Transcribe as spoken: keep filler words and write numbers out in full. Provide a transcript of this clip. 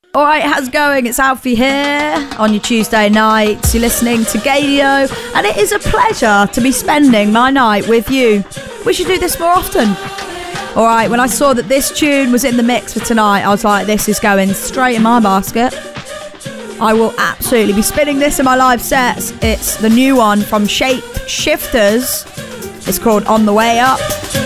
Alright, how's it going? It's Alfie here on your Tuesday nights. You're listening to Gadio, and it is a pleasure to be spending my night with you. We should do this more often. Alright, when I saw that this tune was in the mix for tonight, I was like, this is going straight in my basket. I will absolutely be spinning this in my live sets. It's the new one from Shape Shifters. It's called On the Way Up.